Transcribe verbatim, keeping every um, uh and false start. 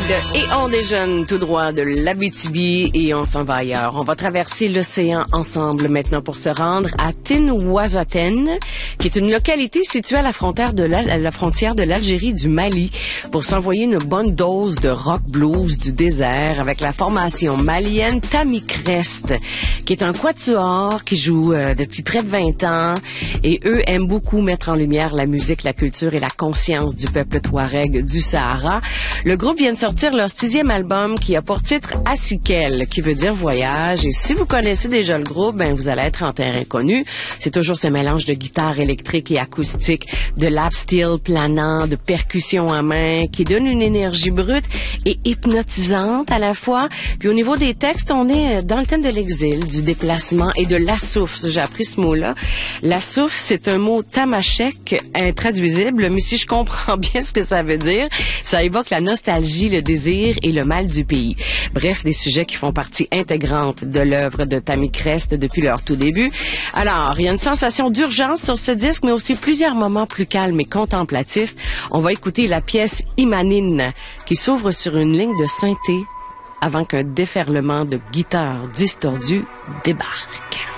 et on déjeune tout droit de l'Abitibi et on s'en va ailleurs. On va traverser l'océan ensemble maintenant pour se rendre à Tinouazaten, qui est une localité située à la frontière de la, à la frontière de l'Algérie du Mali, pour s'envoyer une bonne dose de rock blues du désert avec la formation malienne Tamicrest, qui est un quatuor qui joue euh, depuis près de vingt ans et eux aiment beaucoup mettre en lumière la musique, la culture et la conscience du peuple touareg du Sahara. Le groupe vient de sortir leur sixième album qui a pour titre Asikel, qui veut dire voyage. Et si vous connaissez déjà le groupe, ben vous allez être en terrain connu. C'est toujours ce mélange de guitare électrique et acoustique, de lap steel planant, de percussions à main, qui donne une énergie brute et hypnotisante à la fois. Puis au niveau des textes, on est dans le thème de l'exil, du déplacement et de l'assouf. J'ai appris ce mot-là. L'assouf, c'est un mot tamashek intraduisible, mais si je comprends bien ce que ça veut dire, ça évoque la nostalgie, le désir et le mal du pays. Bref, des sujets qui font partie intégrante de l'œuvre de Tamicrest depuis leur tout début. Alors, il y a une sensation d'urgence sur ce disque, mais aussi plusieurs moments plus calmes et contemplatifs. On va écouter la pièce Imanine, qui s'ouvre sur une ligne de synthé avant qu'un déferlement de guitare distordue débarque.